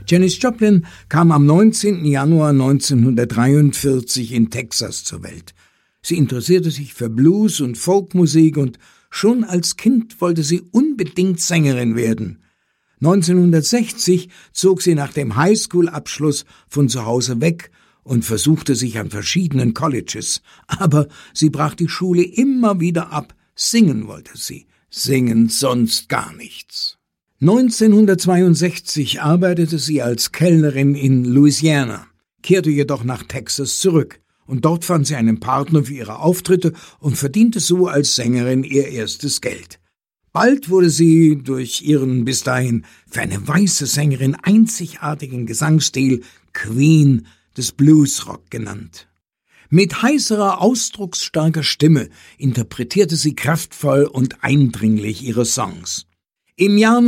Janis Joplin kam am 19. Januar 1943 in Texas zur Welt. Sie interessierte sich für Blues- und Folkmusik und schon als Kind wollte sie unbedingt Sängerin werden. 1960 zog sie nach dem Highschool-Abschluss von zu Hause weg und versuchte sich an verschiedenen Colleges. Aber sie brach die Schule immer wieder ab. Singen wollte sie. Singen sonst gar nichts. 1962 arbeitete sie als Kellnerin in Louisiana, kehrte jedoch nach Texas zurück. Und dort fand sie einen Partner für ihre Auftritte und verdiente so als Sängerin ihr erstes Geld. Bald wurde sie durch ihren bis dahin für eine weiße Sängerin einzigartigen Gesangsstil Queen des Bluesrock genannt. Mit heißerer, ausdrucksstarker Stimme interpretierte sie kraftvoll und eindringlich ihre Songs. Im Jahr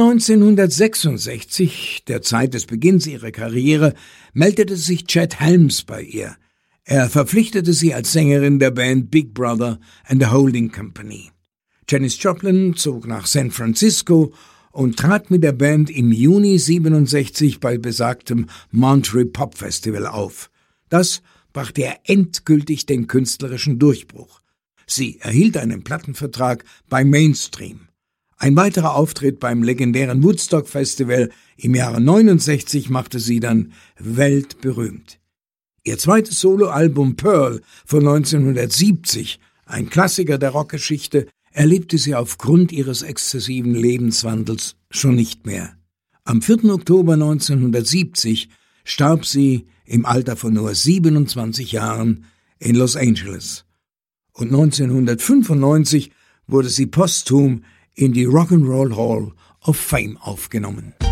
1966, der Zeit des Beginns ihrer Karriere, meldete sich Chet Helms bei ihr. Er verpflichtete sie als Sängerin der Band Big Brother and the Holding Company. Janis Joplin zog nach San Francisco und trat mit der Band im Juni 67 bei besagtem Monterey Pop Festival auf. Das brachte ihr endgültig den künstlerischen Durchbruch. Sie erhielt einen Plattenvertrag bei Mainstream. Ein weiterer Auftritt beim legendären Woodstock Festival im Jahre 69 machte sie dann weltberühmt. Ihr zweites Soloalbum Pearl von 1970, ein Klassiker der Rockgeschichte, erlebte sie aufgrund ihres exzessiven Lebenswandels schon nicht mehr. Am 4. Oktober 1970 starb sie im Alter von nur 27 Jahren in Los Angeles. Und 1995 wurde sie posthum in die Rock'n'Roll Hall of Fame aufgenommen.